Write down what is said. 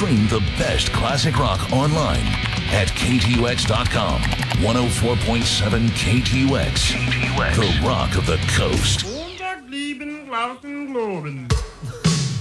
Stream the best classic rock online at KTUX.com. 104.7 KTUX. The rock of the coast. Montag, lieben, Glauben, Globen.